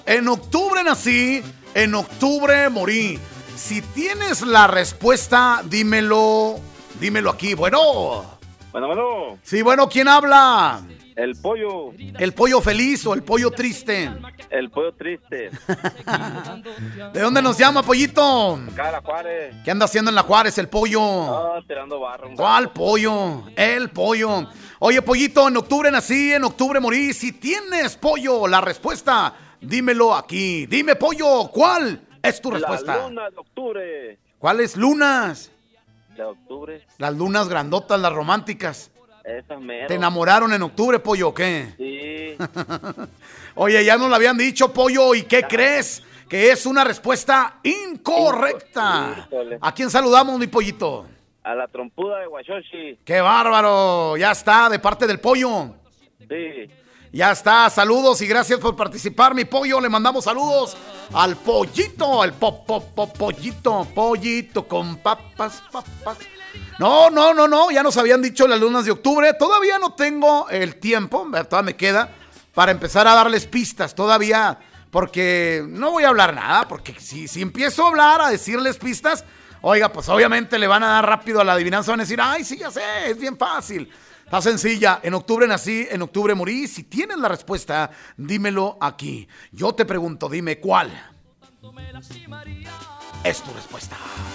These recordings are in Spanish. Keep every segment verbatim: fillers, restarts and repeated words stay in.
En octubre nací, en octubre morí. Si tienes la respuesta, dímelo, dímelo aquí. Bueno. Bueno, bueno. Sí, bueno, ¿quién habla? El pollo. ¿El pollo feliz o el pollo triste? El pollo triste. ¿De dónde nos llama, pollito? Acá de la Juárez. ¿Qué anda haciendo en la Juárez, el pollo? Ah, tirando barro. ¿Cuál pollo? El pollo. Oye, pollito, en octubre nací, en octubre morí. Si tienes, pollo, la respuesta, dímelo aquí. Dime, pollo, ¿cuál es tu respuesta? La luna de octubre. ¿Cuáles lunas? De octubre. Las lunas grandotas, las románticas. Esas meras. ¿Te enamoraron en octubre, pollo, o qué? Sí. Oye, ya nos lo habían dicho, pollo, ¿y qué crees? Que es una respuesta incorrecta. Híjole. ¿A quién saludamos, mi pollito? A la trompuda de Huachochi. ¡Qué bárbaro! Ya está, de parte del pollo. Sí. Ya está, saludos y gracias por participar, mi pollo. Le mandamos saludos al pollito, al po, po, po, pollito, pollito con papas, papas. No, no, no, no, ya nos habían dicho las lunas de octubre. Todavía no tengo el tiempo, todavía me queda, para empezar a darles pistas. Todavía, porque no voy a hablar nada, porque si, si empiezo a hablar, a decirles pistas, oiga, pues obviamente le van a dar rápido a la adivinanza, van a decir, ay, sí, ya sé, es bien fácil. Está sencilla, en octubre nací, en octubre morí. Si tienes la respuesta, dímelo aquí. Yo te pregunto, dime cuál es tu respuesta.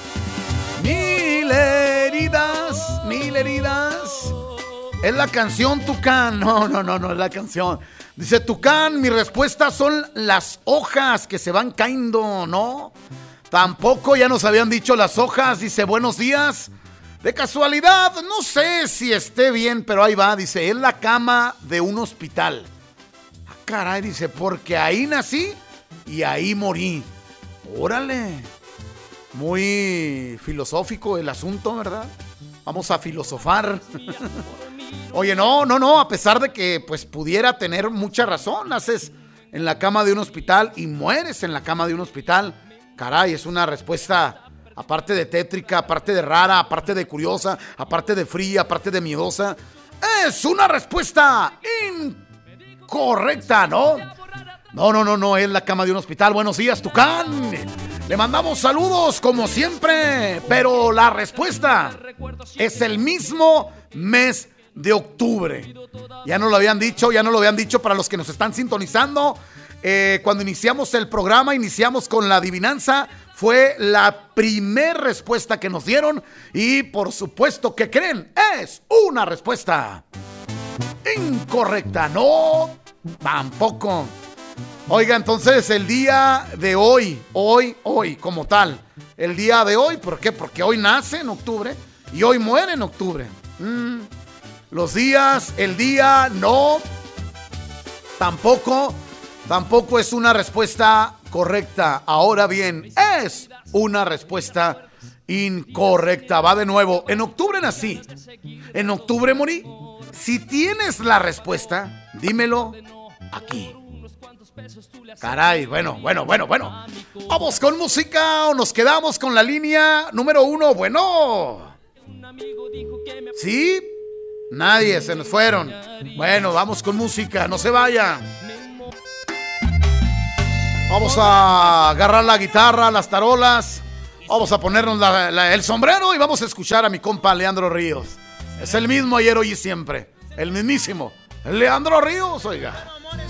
Mil heridas, mil heridas. Es la canción Tucán. No, no, no, no es la canción. Dice Tucán, mi respuesta son las hojas que se van cayendo, ¿no? Tampoco ya nos habían dicho las hojas. Dice, buenos días. De casualidad, no sé si esté bien, pero ahí va. Dice, es la cama de un hospital. Ah, caray, dice, porque ahí nací y ahí morí. Órale. Muy filosófico el asunto, ¿verdad? Vamos a filosofar. Oye, no, no, no, a pesar de que pues pudiera tener mucha razón, naces en la cama de un hospital y mueres en la cama de un hospital. Caray, es una respuesta, aparte de tétrica, aparte de rara, aparte de curiosa, aparte de fría, aparte de miedosa. Es una respuesta incorrecta, ¿no? No, no, no, no, es la cama de un hospital. Buenos días, Tucán. Le mandamos saludos como siempre, pero la respuesta es el mismo mes de octubre. Ya nos lo habían dicho, ya nos lo habían dicho para los que nos están sintonizando. Eh, cuando iniciamos el programa, iniciamos con la adivinanza. Fue la primer respuesta que nos dieron y por supuesto que creen, es una respuesta incorrecta. No, tampoco. Oiga, entonces el día de hoy, hoy, hoy como tal, el día de hoy, ¿por qué? Porque hoy nace en octubre y hoy muere en octubre. Mm, los días, el día, no, tampoco, tampoco es una respuesta correcta. Ahora bien, es una respuesta incorrecta. Va de nuevo. En octubre nací, en octubre morí. Si tienes la respuesta, dímelo aquí. Caray, bueno, bueno, bueno, bueno. ¿Vamos con música o nos quedamos con la línea número uno? Bueno. ¿Sí? Nadie, se nos fueron. Bueno, vamos con música, no se vaya. Vamos a agarrar la guitarra, las tarolas. Vamos a ponernos la, la, el sombrero y vamos a escuchar a mi compa Leandro Ríos. Es el mismo ayer, hoy y siempre. El mismísimo Leandro Ríos, oiga.